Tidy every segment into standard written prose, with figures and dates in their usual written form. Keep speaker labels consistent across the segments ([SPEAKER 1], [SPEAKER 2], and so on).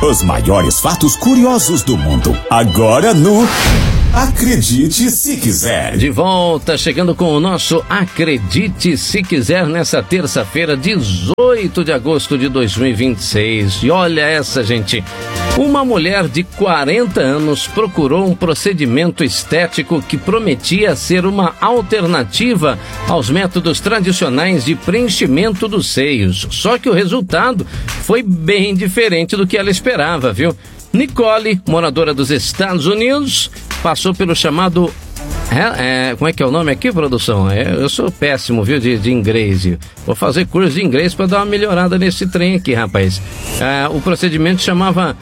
[SPEAKER 1] Os maiores fatos curiosos do mundo. Agora no Acredite Se Quiser.
[SPEAKER 2] De volta, chegando com o nosso Acredite Se Quiser nessa terça-feira, 18 de agosto de 2026. E olha essa, gente. Uma mulher de 40 anos procurou um procedimento estético que prometia ser uma alternativa aos métodos tradicionais de preenchimento dos seios. Só que o resultado foi bem diferente do que ela esperava, viu? Nicole, moradora dos Estados Unidos, passou pelo chamado... como é que é o nome aqui, produção? Eu sou péssimo, viu, de inglês. Vou fazer curso de inglês para dar uma melhorada nesse trem aqui, rapaz. O procedimento chamava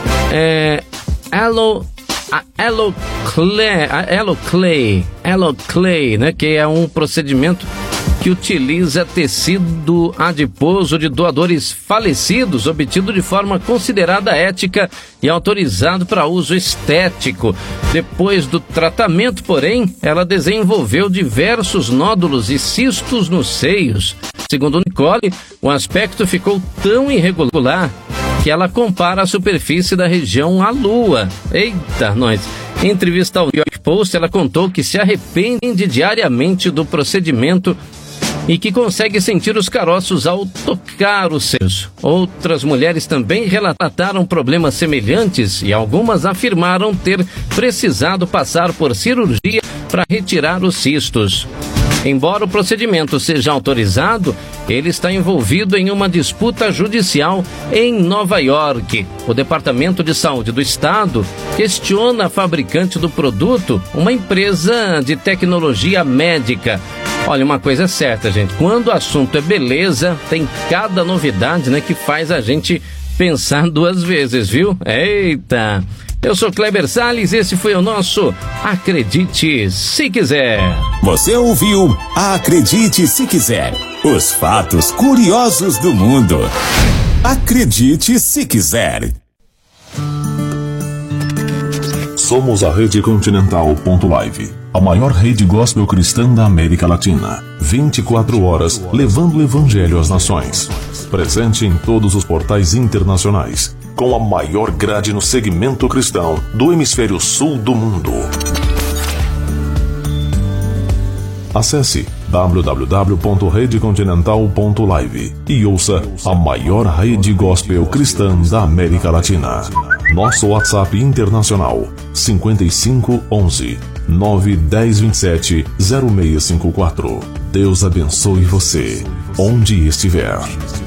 [SPEAKER 2] Alloclay, né? Que é um procedimento que utiliza tecido adiposo de doadores falecidos, obtido de forma considerada ética e autorizado para uso estético. Depois do tratamento, porém, ela desenvolveu diversos nódulos e cistos nos seios. Segundo Nicole, o aspecto ficou tão irregular que ela compara a superfície da região à Lua. Eita, nós! Em entrevista ao New York Post, ela contou que se arrepende diariamente do procedimento e que consegue sentir os caroços ao tocar os seios. Outras mulheres também relataram problemas semelhantes e algumas afirmaram ter precisado passar por cirurgia para retirar os cistos. Embora o procedimento seja autorizado, ele está envolvido em uma disputa judicial em Nova York. O Departamento de Saúde do Estado questiona a fabricante do produto, uma empresa de tecnologia médica. Olha, uma coisa é certa, gente, quando o assunto é beleza, tem cada novidade, né, que faz a gente pensar duas vezes, viu? Eita! Eu sou Kleber Salles, esse foi o nosso Acredite Se Quiser.
[SPEAKER 1] Você ouviu Acredite Se Quiser, os fatos curiosos do mundo. Acredite Se Quiser.
[SPEAKER 3] Somos a Rede Continental.live, a maior rede gospel cristã da América Latina. 24 horas levando o evangelho às nações. Presente em todos os portais internacionais, com a maior grade no segmento cristão do hemisfério sul do mundo. Acesse www.redecontinental.live e ouça a maior rede gospel cristã da América Latina. Nosso WhatsApp internacional 55 11 910 27 0654. Deus abençoe você, onde estiver.